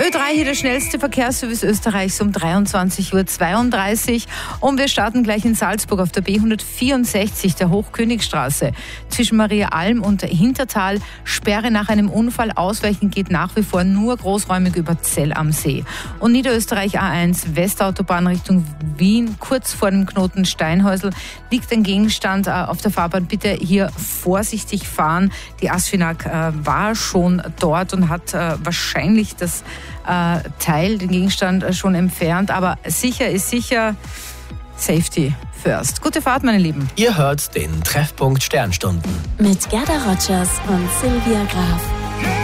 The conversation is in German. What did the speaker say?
Ö3 hier der schnellste Verkehrsservice Österreichs um 23:32 Uhr. Und wir starten gleich in Salzburg auf der B164 der Hochkönigstraße. Zwischen Maria Alm und Hintertal Sperre nach einem Unfall. Ausweichen geht nach wie vor nur großräumig über Zell am See. Und Niederösterreich A1 Westautobahn Richtung Wien, kurz vor dem Knoten Steinhäusl, liegt ein Gegenstand auf der Fahrbahn. Bitte hier vorsichtig fahren. Die ASFINAG war schon dort und hat wahrscheinlich das Teil, den Gegenstand schon entfernt. Aber sicher ist sicher, Safety first. Gute Fahrt, meine Lieben. Ihr hört den Treffpunkt Sternstunden. Mit Gerda Rogers und Silvia Graf.